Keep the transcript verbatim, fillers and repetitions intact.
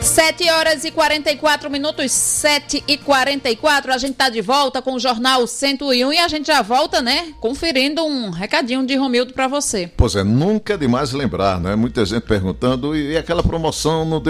sete horas e quarenta e quatro minutos, sete e quarenta e quatro, a gente tá de volta com o Jornal cento e um e a gente já volta, né, conferindo um recadinho de Romildo para você. Pois é, nunca é demais lembrar, né? Muita gente perguntando, e aquela promoção não deu